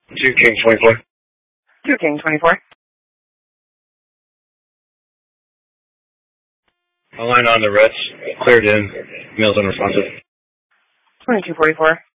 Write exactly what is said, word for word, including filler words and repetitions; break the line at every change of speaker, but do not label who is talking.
Two King twenty-four.
Two King twenty-four.
A line on the Reds. Cleared in. Mail's unresponsive.
twenty-two forty-four.